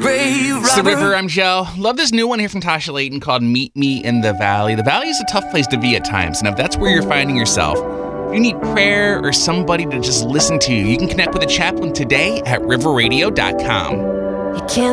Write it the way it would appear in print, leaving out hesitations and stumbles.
It's The River, I'm Joe. Love this new one here from Tasha Layton called Meet Me in the Valley. The Valley is a tough place to be at times, and if that's where you're finding yourself, if you need prayer or somebody to just listen to, you can connect with a chaplain today at riverradio.com. You can't